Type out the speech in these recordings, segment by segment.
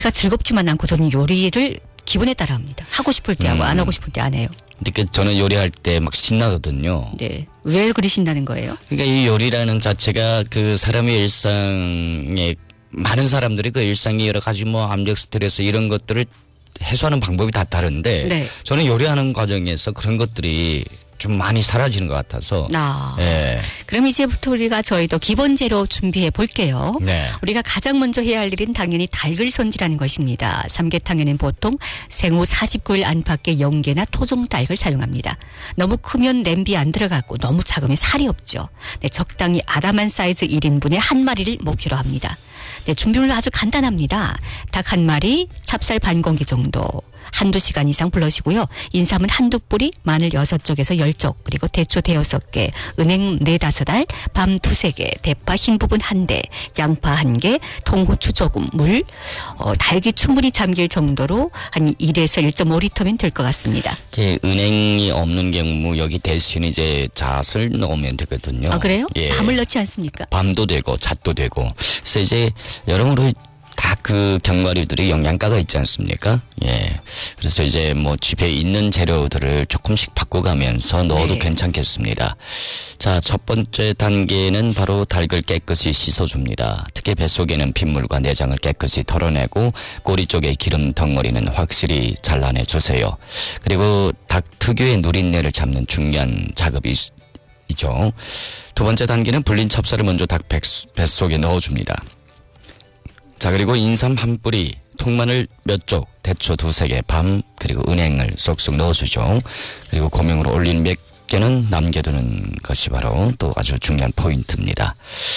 즐겁지만 않고 저는 요리를 기분에 따라 합니다. 하고 싶을 때 하고 안 하고 싶을 때 안 해요. 근데 저는 요리할 때 막 신나거든요. 네. 왜 그러신다는 거예요? 그러니까 이 요리라는 자체가 그 사람의 일상에 많은 사람들이 그 일상의 여러 가지 뭐 압력, 스트레스 이런 것들을 해소하는 방법이 다 다른데 네. 저는 요리하는 과정에서 그런 것들이 좀 많이 사라지는 것 같아서. 예. 그럼 이제부터 우리가 저희도 기본 재료 준비해 볼게요. 네. 우리가 가장 먼저 해야 할 일은 당연히 닭을 손질하는 것입니다. 삼계탕에는 보통 생후 49일 안팎의 영계나 토종 닭을 사용합니다. 너무 크면 냄비 안 들어가고 너무 작으면 살이 없죠. 네, 적당히 아담한 사이즈 1인분에 한 마리를 목표로 합니다. 네, 준비물은 아주 간단합니다. 닭 한 마리, 찹쌀 반 공기 정도. 한두 시간 이상 불러시고요. 인삼은 한두 뿌리, 마늘 6쪽에서 10쪽, 그리고 대추 5-6개, 은행 4-5알, 밤 2-3개, 대파 흰 부분 1대, 양파 1개, 통후추 조금, 물, 닭이 충분히 잠길 정도로 한 1에서 1.5리터면 될 것 같습니다. 은행이 없는 경우 여기 대신 이제 잣을 넣으면 되거든요. 아, 그래요? 예. 밤을 넣지 않습니까? 밤도 되고 잣도 되고. 그래서 이제 여러모로 다 그 견과류들이 영양가가 있지 않습니까? 예. 그래서 이제 뭐 집에 있는 재료들을 조금씩 바꿔가면서 넣어도 네. 괜찮겠습니다. 자, 첫 번째 단계는 바로 닭을 깨끗이 씻어줍니다. 특히 뱃속에는 핏물과 내장을 깨끗이 털어내고 꼬리 쪽의 기름 덩어리는 확실히 잘라내 주세요. 그리고 닭 특유의 누린내를 잡는 중요한 작업이 있죠. 두 번째 단계는 불린 찹쌀을 먼저 닭 뱃속에 넣어줍니다. 자, 그리고 인삼 한 뿌리, 통마늘 몇 쪽, 대추 2-3개, 밤, 그리고 은행을 쏙쏙 넣어주죠. 그리고 고명으로 올린 몇 개는 남겨두는 것이 바로 또 아주 중요한 포인트입니다.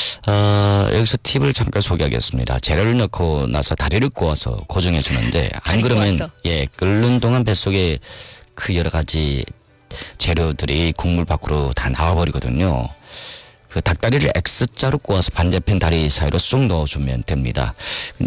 여기서 팁을 잠깐 소개하겠습니다. 재료를 넣고 나서 다리를 구워서 고정해 주는데 안 그러면 예, 끓는 동안 뱃속에 그 여러 가지 재료들이 국물 밖으로 다 나와버리거든요. 그 닭다리를 X자로 구워서 반대편 다리 사이로 쏙 넣어주면 됩니다.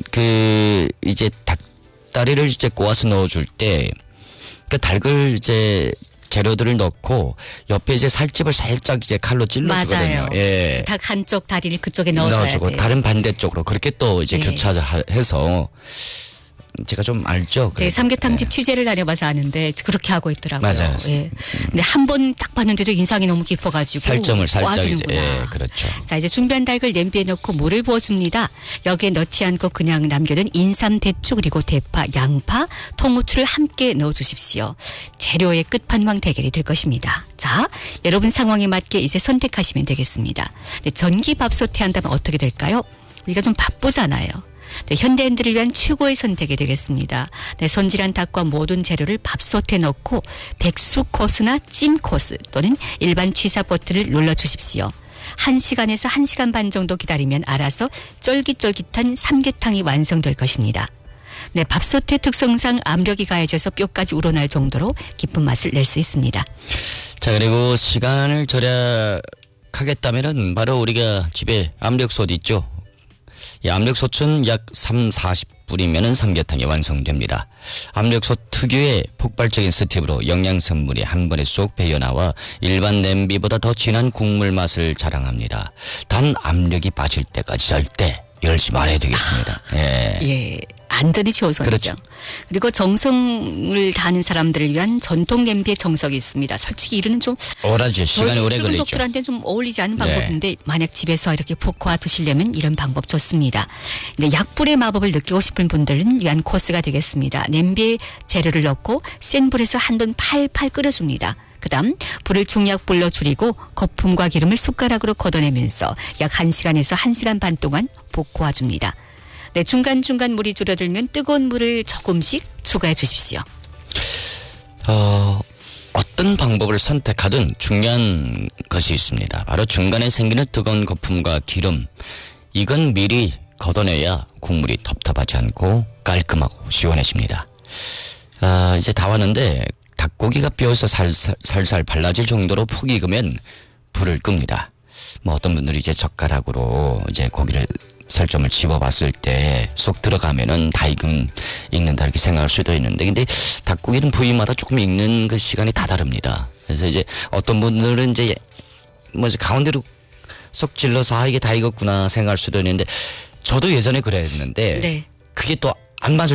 이제 닭다리를 이제 구워서 넣어줄 때, 그 닭을 이제 재료들을 넣고 옆에 이제 살집을 살짝 이제 칼로 찔러주거든요. 맞아요. 예. 닭 한쪽 다리를 그쪽에 넣어줘야 넣어주고 돼요. 다른 반대쪽으로 그렇게 또 이제 네. 교차해서 제가 좀 알죠. 제 삼계탕집 취재를 다녀봐서 아는데 그렇게 하고 있더라고요. 맞아요. 예. 근데 한 번 딱 봤는데도 인상이 너무 깊어가지고 살점을 살짝 와주는구나. 이제 예, 그렇죠. 자, 이제 준비한 닭을 냄비에 넣고 물을 부어줍니다. 여기에 넣지 않고 그냥 남겨둔 인삼, 대추, 그리고 대파, 양파, 통후추를 함께 넣어주십시오. 재료의 끝판왕 대결이 될 것입니다. 자, 여러분 상황에 맞게 이제 선택하시면 되겠습니다. 네, 전기밥솥에 한다면 어떻게 될까요? 우리가 좀 바쁘잖아요. 네, 현대인들을 위한 최고의 선택이 되겠습니다. 네, 손질한 닭과 모든 재료를 밥솥에 넣고 백수 코스나 찜 코스 또는 일반 취사 버튼을 눌러주십시오. 1시간에서 1시간 반 정도 기다리면 알아서 쫄깃쫄깃한 삼계탕이 완성될 것입니다. 네, 밥솥의 특성상 압력이 가해져서 뼈까지 우러날 정도로 깊은 맛을 낼 수 있습니다. 자, 그리고 시간을 절약하겠다면은 바로 우리가 집에 압력솥 있죠. 이 압력솥은 약 3-40분이면 삼계탕이 완성됩니다. 압력솥 특유의 폭발적인 스텝으로 영양성분이 한 번에 쏙 배어나와 일반 냄비보다 더 진한 국물 맛을 자랑합니다. 단 압력이 빠질 때까지 절대 열지 말아야 되겠습니다. 예. 예. 안전이 최우선이죠. 그렇죠. 그리고 정성을 다하는 사람들을 위한 전통 냄비의 정석이 있습니다. 솔직히 이르는 좀 오라죠. 시간이 오래 걸리죠. 출근족들한테는 좀 어울리지 않은 방법인데 만약 집에서 이렇게 푹 고아 드시려면 이런 방법 좋습니다. 근데 약불의 마법을 느끼고 싶은 분들은 위한 코스가 되겠습니다. 냄비에 재료를 넣고 센 불에서 한번 팔팔 끓여줍니다. 그다음 불을 중약불로 줄이고 거품과 기름을 숟가락으로 걷어내면서 약 1시간에서 1시간 반 동안 볶아줍니다. 네, 중간중간 물이 줄어들면 뜨거운 물을 조금씩 추가해 주십시오. 어떤 방법을 선택하든 중요한 것이 있습니다. 바로 중간에 생기는 뜨거운 거품과 기름. 이건 미리 걷어내야 국물이 텁텁하지 않고 깔끔하고 시원해집니다. 이제 다 왔는데 닭고기가 뼈에서 살살 발라질 정도로 푹 익으면 불을 끕니다. 뭐 어떤 분들이 이제 젓가락으로 이제 고기를 살점을 집어봤을 때 쏙 들어가면은 다 익는다 이렇게 생각할 수도 있는데, 근데 닭고기는 부위마다 조금 익는 그 시간이 다 다릅니다. 그래서 이제 어떤 분들은 이제 가운데로 쏙 찔러서 이게 다 익었구나 생각할 수도 있는데, 저도 예전에 그랬는데 네. 그게 또 안 맞을